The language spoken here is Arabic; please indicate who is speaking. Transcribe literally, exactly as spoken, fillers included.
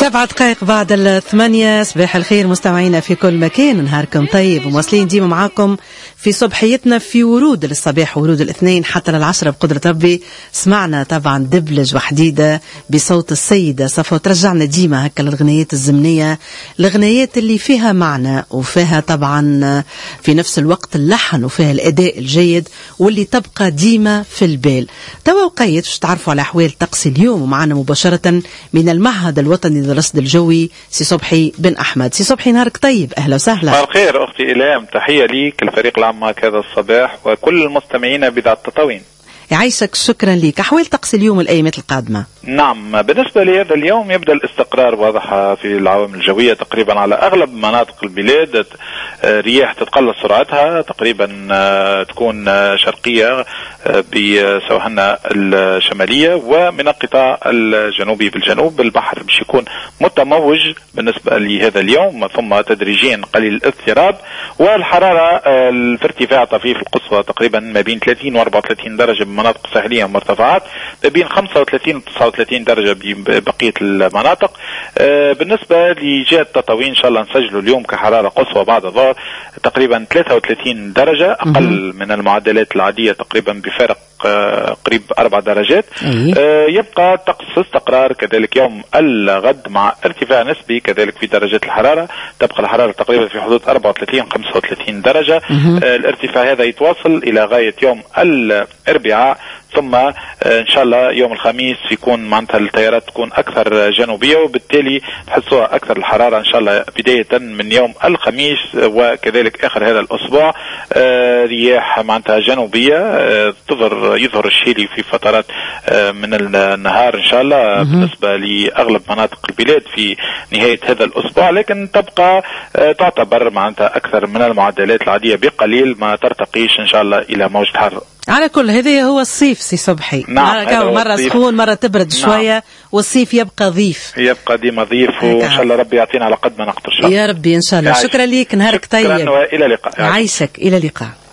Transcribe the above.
Speaker 1: سبعة دقائق بعد الثمانية. صباح الخير مستمعينا في كل مكان، نهاركم طيب ومواصلين ديما معاكم في صبحيتنا في ورود للصباح، ورود الاثنين حتى للعشرة بقدرة ربي. سمعنا طبعا دبلج وحديدة بصوت السيدة صفا، وترجعنا ديما هكا للغنيات الزمنية، الغنيات اللي فيها معنى وفيها طبعا في نفس الوقت اللحن وفيها الأداء الجيد واللي تبقى ديما في البال. توا وقيت باش تعرفوا على أحوال طقس اليوم، ومعنا مباشرة من المعهد الوطني للرصد الجوي سي صبحي بن أحمد. سي صبحي نهارك طيب، أهلا وسهلا.
Speaker 2: مساء الخير أختي إلهام، تحية ليك الفريق العام هكذا الصباح وكل المستمعين بذات التطاوين.
Speaker 1: يعيشك، شكرا لك. أحوال طقس اليوم الأيامات القادمة؟
Speaker 2: نعم، بالنسبة لهذا اليوم يبدأ الاستقرار واضح في العوامل الجوية تقريبا على أغلب مناطق البلاد. رياح تتقلص سرعتها تقريبا، تكون شرقية بسواحلنا الشمالية ومن القطاع الجنوبي بالجنوب. البحر باش يكون متموج بالنسبة لهذا اليوم، ثم تدريجيا قليل الاضطراب، والحرارة في ارتفاع طفيف القصوى تقريبا ما بين ثلاثين و أربعة وثلاثين درجة بمناطق ساحلية ومرتفعات، ما بين خمسة وثلاثين و تسعة وثلاثين درجة ببقية المناطق. بالنسبة لجهة تطاوين إن شاء الله نسجلوا اليوم كحرارة قصوى بعد الظهر تقريبا ثلاثة وثلاثين درجة، أقل من المعدلات العادية تقريبا بفارق قريب أربع درجات. يبقى طقس استقرار كذلك يوم الغد مع ارتفاع نسبي كذلك في درجات الحرارة، تبقى الحرارة تقريبا في حدود أربعة وثلاثين خمسة وثلاثين درجة. الارتفاع هذا يتواصل إلى غاية يوم الأربعاء، ثم ان شاء الله يوم الخميس يكون معناتها التيارات تكون اكثر جنوبيه، وبالتالي تحسوها اكثر الحراره ان شاء الله بدايه من يوم الخميس وكذلك اخر هذا الاسبوع. رياح معناتها جنوبيه تظهر يظهر الشيلي في فترات من النهار ان شاء الله بالنسبه لاغلب مناطق البلاد في نهايه هذا الاسبوع، لكن تبقى تعتبر معناتها اكثر من المعدلات العاديه بقليل، ما ترتقيش ان شاء الله الى موجة حر.
Speaker 1: على كل هذا هو الصيف سي صبحي.
Speaker 2: نعم،
Speaker 1: مرة سخون مرة تبرد شوية. نعم. والصيف يبقى ضيف،
Speaker 2: يبقى ديما ضيف، وإن شاء الله ربي يعطينا على قد ما نقدر.
Speaker 1: يا ربي إن شاء الله. شكرا ليك، نهارك طيب.
Speaker 2: شكرا وإلى اللقاء.
Speaker 1: عايشك، إلى اللقاء.